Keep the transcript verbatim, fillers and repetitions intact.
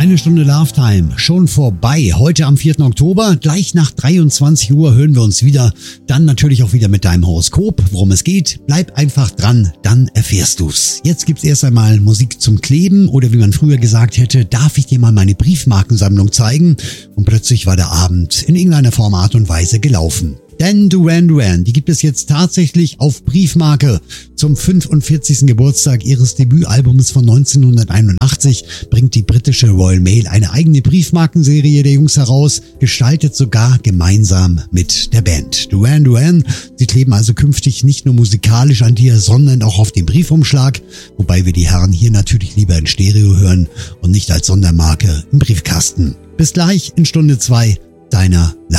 Eine Stunde Love Time schon vorbei. Heute am vierten Oktober, gleich nach dreiundzwanzig Uhr hören wir uns wieder. Dann natürlich auch wieder mit deinem Horoskop, worum es geht. Bleib einfach dran, dann erfährst du's. Jetzt gibt's erst einmal Musik zum Kleben oder wie man früher gesagt hätte, darf ich dir mal meine Briefmarkensammlung zeigen? Und plötzlich war der Abend in irgendeiner Form, Art und Weise gelaufen. Denn Duran Duran, die gibt es jetzt tatsächlich auf Briefmarke. Zum fünfundvierzigsten Geburtstag ihres Debütalbums von neunzehnhunderteinundachtzig bringt die britische Royal Mail eine eigene Briefmarkenserie der Jungs heraus, gestaltet sogar gemeinsam mit der Band. Duran Duran, sie kleben also künftig nicht nur musikalisch an dir, sondern auch auf dem Briefumschlag, wobei wir die Herren hier natürlich lieber in Stereo hören und nicht als Sondermarke im Briefkasten. Bis gleich in Stunde zwei deiner Love